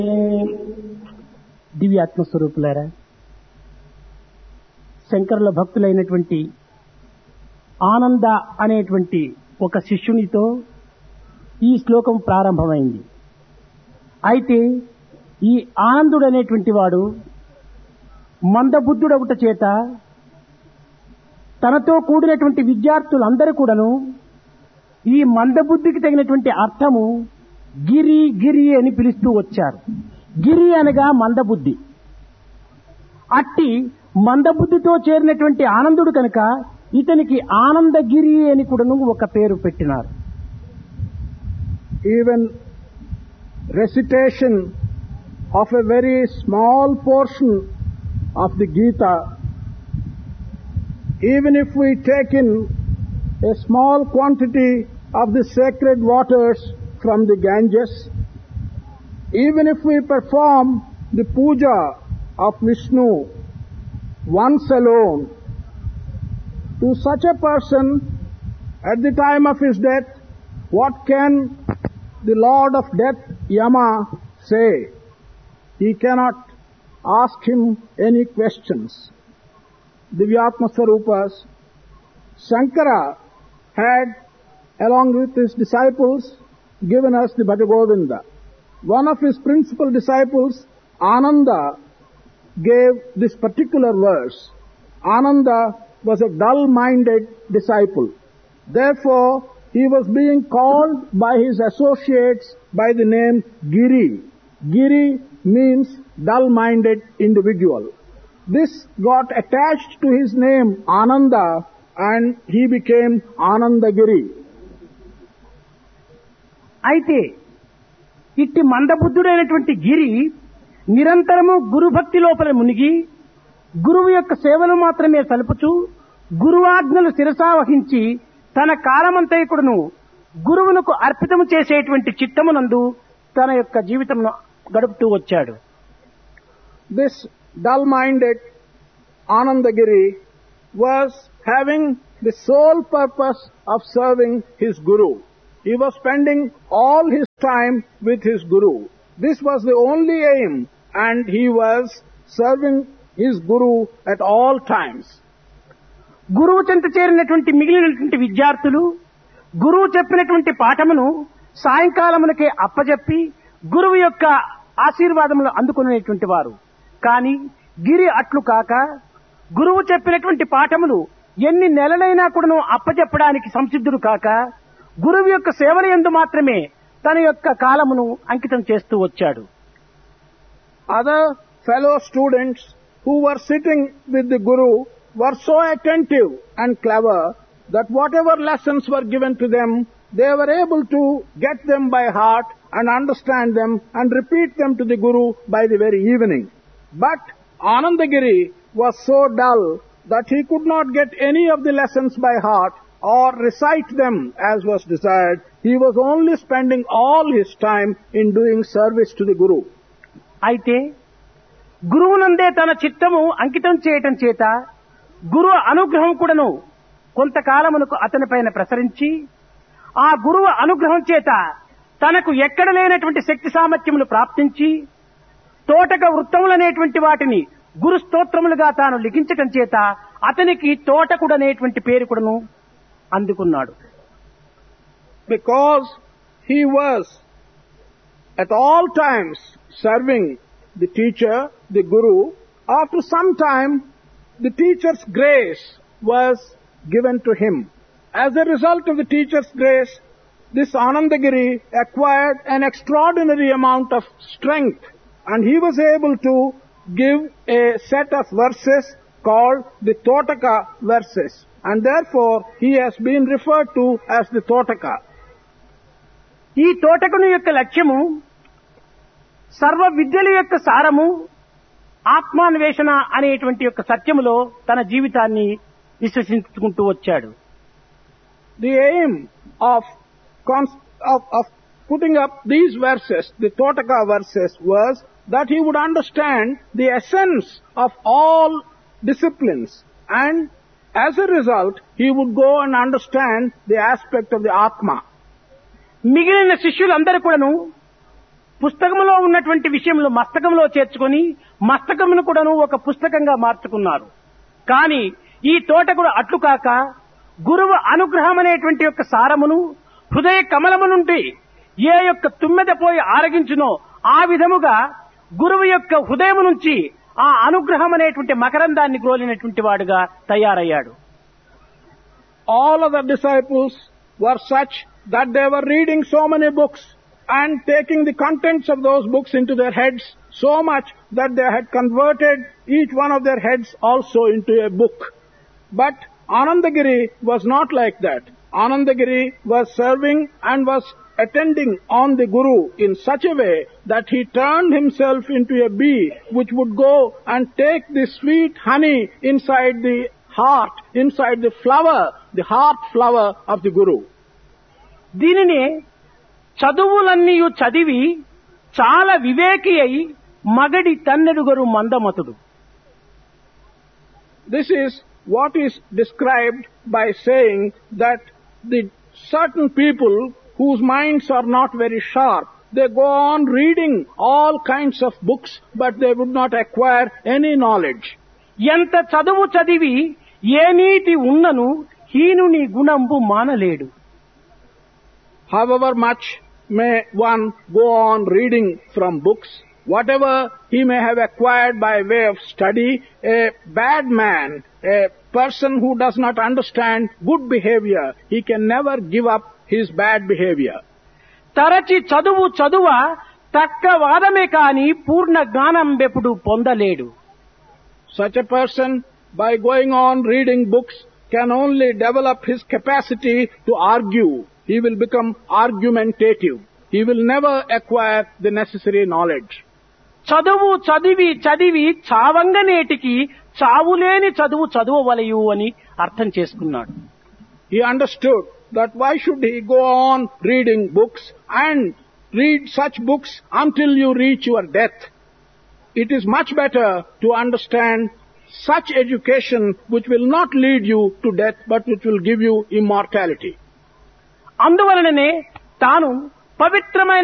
దివ్యాత్మ స్వరూపులారా, శంకరుల భక్తులైనటువంటి ఆనంద అనేటువంటి ఒక శిష్యునితో ఈ శ్లోకం ప్రారంభమైంది. అయితే ఈ ఆనందుడు అనేటువంటి వాడు మందబుద్ధుడొకట చేత తనతో కూడినటువంటి విద్యార్థులందరూ కూడాను ఈ మందబుద్ధికి తగినటువంటి అర్థము గిరి గిరి అని పిలుస్తూ వచ్చారు. గిరి అనగా మందబుద్ధి. అట్టి మందబుద్ధితో చేరినటువంటి ఆనందుడు కనుక ఇతనికి ఆనందగిరి అని కూడాను ఒక పేరు పెట్టినారు. Even recitation of a very small portion of the Gita, even if we take in a small quantity of the sacred waters from the Ganges, even if we perform the puja of Vishnu once alone, to such a person at the time of his death, what can the Lord of Death, Yama, say? He cannot ask him any questions. Divyatma Swarupas, Shankara had, along with his disciples, given us the Bhajagovinda. One of his principal disciples, Ananda, gave this particular verse. Ananda was a dull-minded disciple. Therefore, he was being called by his associates by the name Giri. Giri means dull-minded individual. This got attached to his name Ananda and he became Anandagiri. అయితే ఇట్టి మందబుద్ధుడైనటువంటి గిరి నిరంతరము గురుభక్తి లోపల మునిగి గురువు యొక్క సేవలు మాత్రమే సలుపుచూ గురువాజ్ఞలు శిరసావహించి తన కాలమంతైకుడును గురువునకు అర్పితము చేసేటువంటి చిత్తమునందు తన యొక్క జీవితమును గడుపుతూ వచ్చాడు. This dull-minded Anandagiri was having the sole purpose of serving his Guru. He was spending all his time with his Guru. This was the only aim, and he was serving his Guru at all times. గురువు చెంత చేరినటువంటి మిగిలినటువంటి విద్యార్థులు గురువు చెప్పినటువంటి పాఠమును సాయంకాలమునకే అప్పజెప్పి గురువు యొక్క ఆశీర్వాదములు అందుకునేటువంటి వారు. కానీ గిరి అట్లు కాక గురువు చెప్పినటువంటి పాఠములు ఎన్ని నెలలైనా కూడాను అప్పజెప్పడానికి సంసిద్ధుడు కాక గురువు యొక్క సేవల యందు మాత్రమే తన యొక్క కాలమును అంకితం చేస్తూ వచ్చాడు. Other fellow students who were sitting with the Guru were so attentive and clever that whatever lessons were given to them, they were able to get them by heart and understand them and repeat them to the Guru by the very evening. But Anandagiri was so dull that he could not get any of the lessons by heart or recite them as was desired. He was only spending all his time in doing service to the Guru. అయితే గురువునందే తన చిత్తము అంకితం చేయటం చేత గురువు అనుగ్రహం కూడాను కొంతకాలమునకు అతని పైన ప్రసరించి ఆ గురువు అనుగ్రహం చేత తనకు ఎక్కడ లేనటువంటి శక్తి సామర్థ్యములు ప్రాప్తించి తోటక వృత్తములనేటువంటి వాటిని గురు స్తోత్రములుగా తాను లిఖించటం చేత అతనికి తోటకుడనేటువంటి పేరు కూడాను అందుకున్నాడు. Because he was at all times serving the teacher, the Guru, after some time the teacher's grace was given to him. As a result of the teacher's grace, this Anandagiri acquired an extraordinary amount of strength, and he was able to give a set of verses called the Totaka verses, and therefore he has been referred to as the Totaka. ఈ తోటకుని యొక్క లక్ష్యము సర్వ విద్యల యొక్క సారము ఆత్మాన్వేషణ అనేటువంటి యొక్క సత్యములో తన జీవితాన్ని విశ్వసించుకుంటూ వచ్చాడు. The aim of putting up these verses, the Totaka verses, was that he would understand the essence of all disciplines, and as a result he would go and understand the aspect of the Atma. మిగిలిన శిష్యులందరూ కూడాను పుస్తకంలో ఉన్నటువంటి విషయంలో మస్తకంలో చేర్చుకొని మస్తకమును కూడాను ఒక పుస్తకంగా మార్చుకున్నారు. కానీ ఈ తోట కూడా అట్లు కాక గురువు అనుగ్రహం అనేటువంటి యొక్క సారమును హృదయ కమలము నుండి ఏ యొక్క తుమ్మెద పోయి ఆరగించునో ఆ విధముగా గురువు యొక్క హృదయం నుంచి ఆ అనుగ్రహం అనేటువంటి మకరందాన్ని గ్రోలినటువంటి వాడుగా తయారయ్యాడు. All of the disciples were such that they were reading so many books and taking the contents of those books into their heads so much that they had converted each one of their heads also into a book. But Anandagiri was not like that. Anandagiri was serving and was attending on the Guru in such a way that he turned himself into a bee which would go and take the sweet honey inside the heart, inside the flower, the heart flower of the Guru. దీనినే చదువులన్నీ చదివి చాలా వివేకి అయి మగడి తన్నెడుగరు మందమతుడు. This is what is described by saying that the certain people whose minds are not very sharp, they go on reading all kinds of books, but they would not acquire any knowledge. ఎంత చదువు చదివి ఏ నీతి ఉన్నను హీనుని గుణంబు మానలేడు. However much may one go on reading from books, whatever he may have acquired by way of study, a bad man, a person who does not understand good behavior, he can never give up his bad behavior. తరచి చదువు చదువ తక్క వాదమే కాని పూర్ణ జ్ఞానం బెప్పుడు పొందలేడు. Such a person, by going on reading books, can only develop his capacity to argue. He will become argumentative. He will never acquire the necessary knowledge. చదువు చదివి చదివి చావంగనేటికి చావులేని చదువు చదువవలయు అని అర్థం చేసుకున్నాడు. He understood that why should he go on reading books and read such books until you reach your death. It is much better to understand such education which will not lead you to death but which will give you immortality. అందువలననే తాను పవిత్రమైన